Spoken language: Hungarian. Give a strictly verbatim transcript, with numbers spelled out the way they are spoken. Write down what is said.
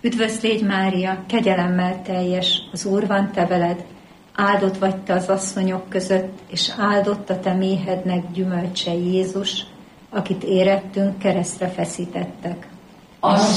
Üdvözl légy, Mária, kegyelemmel teljes, az Úr van te veled, áldott vagy te az asszonyok között, és áldott a te méhednek gyümölcse Jézus, akit érettünk keresztre feszítettek. Az